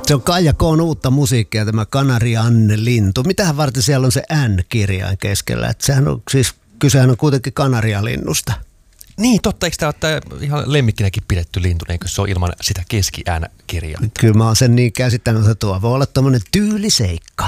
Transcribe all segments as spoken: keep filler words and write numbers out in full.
Se on Kaija K:n uutta musiikkia, tämä Kanarianlintu. Mitähän varten siellä on se N-kirjain keskellä? Et sehän on, siis kysehän on kuitenkin kanarialinnusta. Niin, totta. Eikö tämä ole ihan lemmikkinäkin pidetty lintu, eikö se ole ilman sitä keski-N-kirjainta? Kyllä mä oon sen niin käsittänyt, että tuo voi olla tommonen tyyliseikka.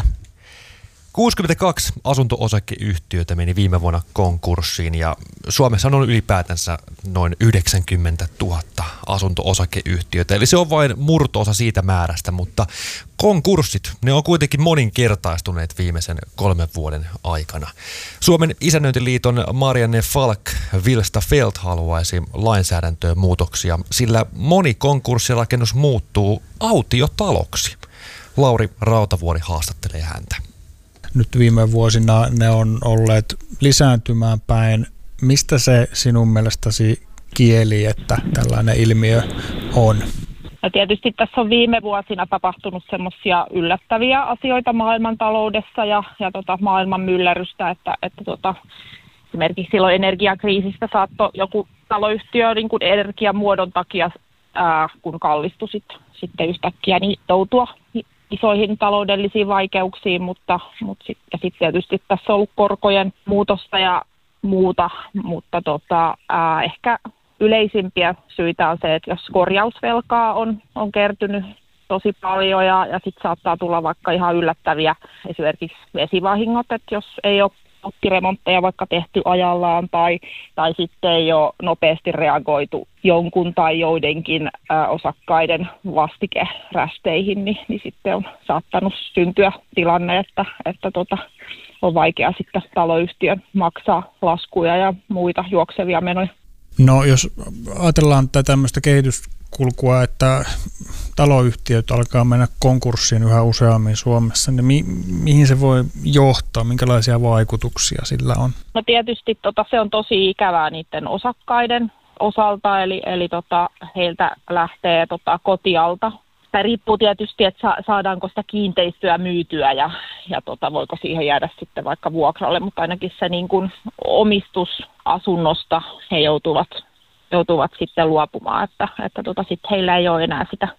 kuusikymmentäkaksi asunto-osakeyhtiötä meni viime vuonna konkurssiin ja Suomessa on ylipäätänsä noin yhdeksänkymmentätuhatta asunto-osakeyhtiötä. Eli se on vain murto-osa siitä määrästä, mutta konkurssit, ne on kuitenkin moninkertaistuneet viimeisen kolmen vuoden aikana. Suomen isännöintiliiton Marianne Falk Vilstafelt haluaisi lainsäädäntöön muutoksia, sillä moni konkurssirakennus muuttuu autiotaloksi. Lauri Rautavuori haastattelee häntä. Nyt viime vuosina ne on olleet lisääntymään päin. Mistä se sinun mielestäsi kieli, että tällainen ilmiö on? Ja tietysti tässä on viime vuosina tapahtunut semmoisia yllättäviä asioita maailmantaloudessa ja, ja tota maailman myllerrystä, että, että tota, esimerkiksi silloin energiakriisistä saattoi joku taloyhtiö niin kuin energiamuodon takia, ää, kun kallistui sit, sitten yhtäkkiä, niin joutua isoihin taloudellisiin vaikeuksiin, mutta, mutta sit, ja sitten tietysti tässä on ollut korkojen muutosta ja muuta, mutta tota, ää, ehkä yleisimpiä syitä on se, että jos korjausvelkaa on, on kertynyt tosi paljon ja, ja sitten saattaa tulla vaikka ihan yllättäviä esimerkiksi vesivahingot, että jos ei ole putkiremontteja vaikka tehty ajallaan tai, tai sitten ei ole nopeasti reagoitu jonkun tai joidenkin ä, osakkaiden vastikerästeihin, niin, niin sitten on saattanut syntyä tilanne, että, että tota, on vaikea sitten taloyhtiön maksaa laskuja ja muita juoksevia menoja. No jos ajatellaan tätä tämmöistä kehityskulkua, että taloyhtiöt alkaa mennä konkurssiin yhä useammin Suomessa, niin mi- mihin se voi johtaa? Minkälaisia vaikutuksia sillä on? No tietysti tota, se on tosi ikävää niiden osakkaiden osalta, eli, eli tota, heiltä lähtee tota, kotialta. Tämä riippuu tietysti, että sa- saadaanko sitä kiinteistöä myytyä ja, ja tota, voiko siihen jäädä sitten vaikka vuokralle, mutta ainakin se niin kuin omistusasunnosta he joutuvat, joutuvat sitten luopumaan, että, että tota, sit heillä ei ole enää sitä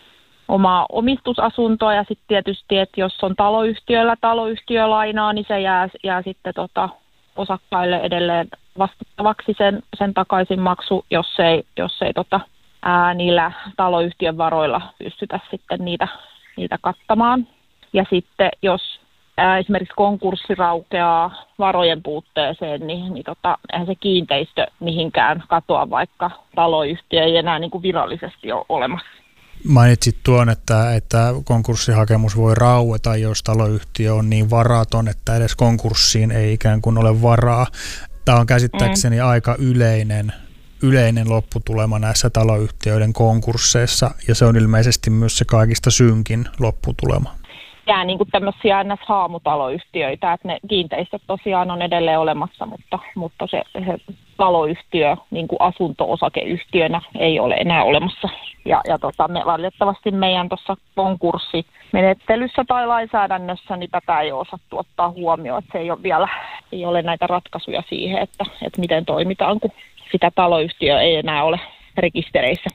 omaa omistusasuntoa ja sitten tietysti, että jos on taloyhtiöllä taloyhtiölainaa, niin se jää, jää sitten tota, osakkaille edelleen vastattavaksi sen, sen takaisinmaksu, jos ei, jos ei tota, ää, niillä taloyhtiön varoilla pystytä sitten niitä, niitä kattamaan. Ja sitten jos ää, esimerkiksi konkurssi raukeaa varojen puutteeseen, niin, niin tota, eihän se kiinteistö mihinkään katoa, vaikka taloyhtiö ei enää niin kuin virallisesti ole olemassa. Mainitsit tuon, että, että konkurssihakemus voi raueta, jos taloyhtiö on niin varaton, että edes konkurssiin ei ikään kuin ole varaa. Tämä on käsittääkseni mm. aika yleinen, yleinen lopputulema näissä taloyhtiöiden konkursseissa, ja se on ilmeisesti myös se kaikista synkin lopputulema. Jää niin kuin tämmöisiä ns. Haamutaloyhtiöitä, että ne kiinteistöt tosiaan on edelleen olemassa, mutta, mutta se, se taloyhtiö niin kuin asunto-osakeyhtiönä ei ole enää olemassa. Ja, ja tota, me, valitettavasti meidän tuossa konkurssimenettelyssä tai lainsäädännössä niin tätä ei ole osattu ottaa huomioon, että se ei ole vielä ei ole näitä ratkaisuja siihen, että, että miten toimitaan, kun sitä taloyhtiöä ei enää ole rekistereissä.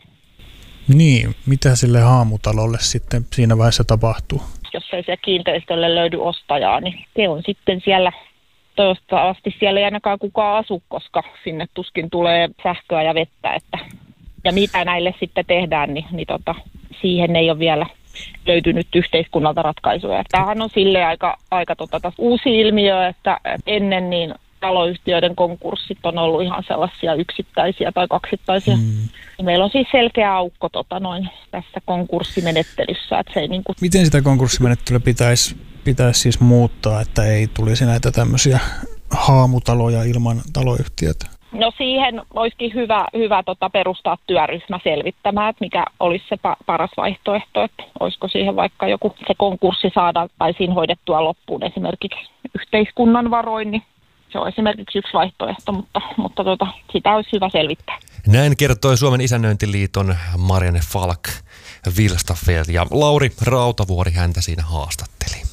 Niin, mitä sille haamutalolle sitten siinä vaiheessa tapahtuu? Jos ei se kiinteistölle löydy ostajaa, niin se on sitten siellä, toivottavasti siellä ei ainakaan kukaan asu, koska sinne tuskin tulee sähköä ja vettä, että ja mitä näille sitten tehdään, niin, niin tota, siihen ei ole vielä löytynyt yhteiskunnalta ratkaisuja. Tämähän on silleen aika, aika tota, uusi ilmiö, että ennen niin taloyhtiöiden konkurssit on ollut ihan sellaisia yksittäisiä tai kaksittaisia. Mm. Meillä on siis selkeä aukko tota, noin, tässä konkurssimenettelyssä. Että se ei, niin kuin... Miten sitä konkurssimenettelyä pitäisi, pitäisi siis muuttaa, että ei tulisi näitä tämmöisiä haamutaloja ilman taloyhtiötä? No siihen olisikin hyvä, hyvä tota, perustaa työryhmä selvittämään, että mikä olisi se pa- paras vaihtoehto, että olisiko siihen vaikka joku se konkurssi saada tai siinä hoidettua loppuun esimerkiksi yhteiskunnan varoin, niin se on esimerkiksi yksi vaihtoehto, mutta, mutta tota, sitä olisi hyvä selvittää. Näin kertoi Suomen isännöintiliiton Marianne Falk Vilstafelt ja Lauri Rautavuori häntä siinä haastatteli.